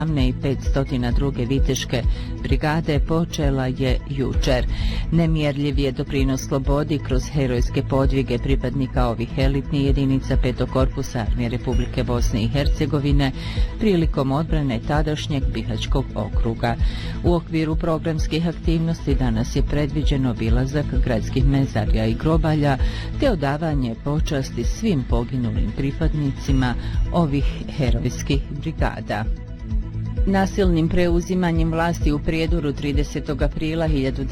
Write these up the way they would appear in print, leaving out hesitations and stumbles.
i 502. viteške brigade počela je jučer. Nemjerljiv je doprinos slobodi kroz herojske podvige pripadnika ovih elitnih jedinica 5. korpusa Armije Republike Bosne i Hercegovine prilikom odbrane tadašnjeg Bihaćkog okruga. U okviru programskih aktivnosti danas je predviđen obilazak gradskih mezarja i grobalja te odavanje počasti svim poginulim pripadnicima ovih herojskih brigada. Nasilnim preuzimanjem vlasti u Prijedoru 30. aprila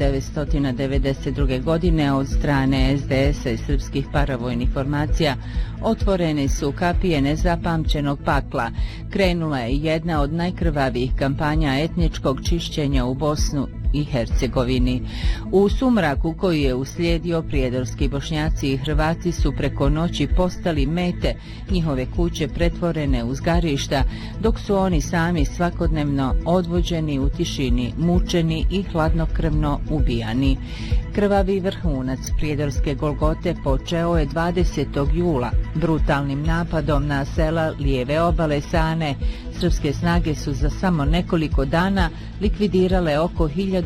1992. godine od strane SDS-a i srpskih paravojnih formacija otvorene su kapije nezapamćenog pakla. Krenula je jedna od najkrvavijih kampanja etničkog čišćenja u Bosnu i Hercegovini. U sumraku koji je uslijedio, prijedorski Bošnjaci i Hrvati su preko noći postali mete, njihove kuće pretvorene u zgarišta, dok su oni sami svakodnevno odvođeni u tišini, mučeni i hladnokrvno ubijani. Krvavi vrhunac prijedorske Golgote počeo je 20. jula brutalnim napadom na sela lijeve obale Sane. Srpske snage su za samo nekoliko dana likvidirale oko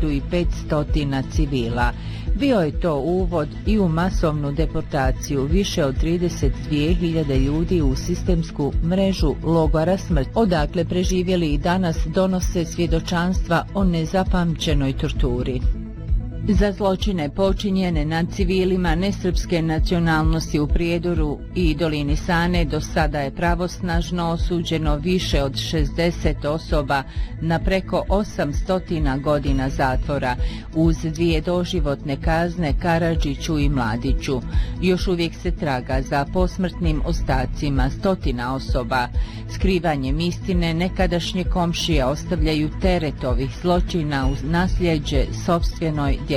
1500 civila. Bio je to uvod i u masovnu deportaciju više od 32.000 ljudi u sistemsku mrežu logora smrti, odakle preživjeli i danas donose svjedočanstva o nezapamćenoj torturi. Za zločine počinjene nad civilima nesrpske nacionalnosti u Prijedoru i dolini Sane do sada je pravosnažno osuđeno više od 60 osoba na preko 800 godina zatvora, uz 2 doživotne kazne Karadžiću i Mladiću. Još uvijek se traga za posmrtnim ostacima stotina osoba. Skrivanjem istine nekadašnje komšije ostavljaju teret ovih zločina uz nasljeđe sopstvenoj djeci.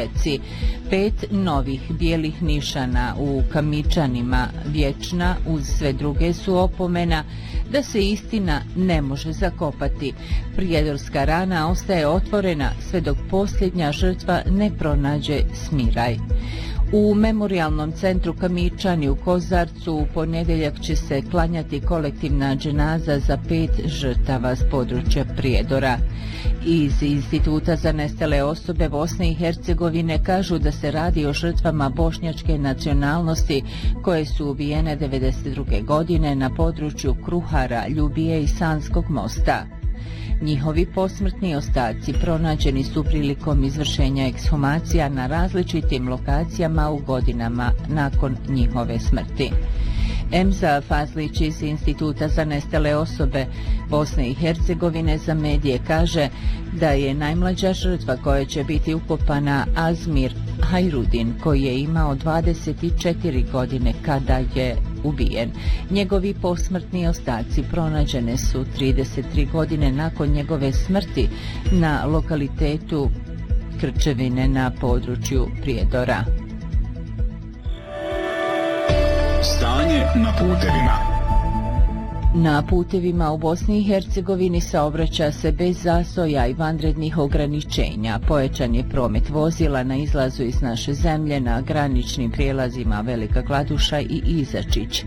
5 novih bijelih nišana u Kamičanima vječna uz sve druge su opomena da se istina ne može zakopati. Prijedorska rana ostaje otvorena sve dok posljednja žrtva ne pronađe smiraj. U memorialnom centru Kamičani u Kozarcu u ponedjeljak će se klanjati kolektivna dženaza za 5 žrtava s područja Prijedora. Iz Instituta za nestale osobe Bosne i Hercegovine kažu da se radi o žrtvama bošnjačke nacionalnosti koje su ubijene 1992. godine na području Kruhara, Ljubije i Sanskog mosta. Njihovi posmrtni ostaci pronađeni su prilikom izvršenja ekshumacija na različitim lokacijama u godinama nakon njihove smrti. Emza Fazlić iz Instituta za nestale osobe Bosne i Hercegovine za medije kaže da je najmlađa žrtva koja će biti ukopana Azmir Hajrudin, koji je imao 24 godine kada je ubijen. Njegovi posmrtni ostaci pronađene su 33 godine nakon njegove smrti na lokalitetu Krčevine na području Prijedora. Stanje na putevima. Na putevima u Bosni i Hercegovini saobraća se bez zastoja i vanrednih ograničenja. Pojačan je promet vozila na izlazu iz naše zemlje na graničnim prijelazima Velika Kladuša i Izačić.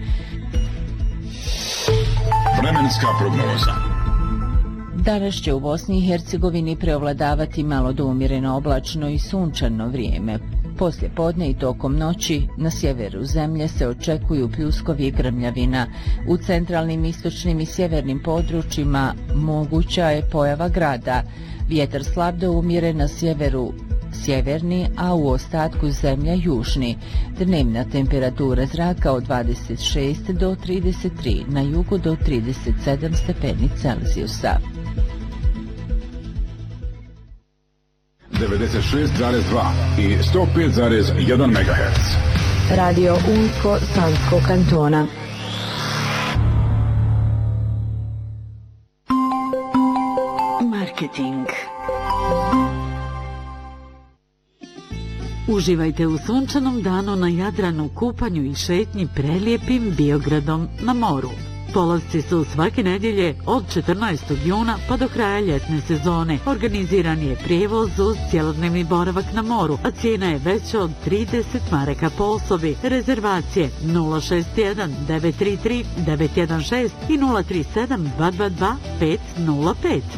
Vremenska prognoza. Danas će u Bosni i Hercegovini preovladavati malo do umjereno oblačno i sunčano vrijeme. Poslije podne i tokom noći na sjeveru zemlje se očekuju pljuskovi i grmljavina. U centralnim, istočnim i sjevernim područjima moguća je pojava grada. Vjetar slab do umjeren na sjeveru sjeverni, a u ostatku zemlja južni. Dnevna temperatura zraka od 26 do 33, na jugu do 37 stepeni Celzijusa. 96,2 i 105,1 MHz. Radio Unsko Sanskog kantona. Marketing. Uživajte u sunčanom danu na Jadranu, kupanju i šetnji prelijepim Biogradom na moru. Polasci su svake nedjelje od 14. juna pa do kraja ljetne sezone. Organiziran je prijevoz uz cjelodnevni boravak na moru, a cijena je veća od 30 maraka po osobi. Rezervacije 061 933 916 i 037 222 505.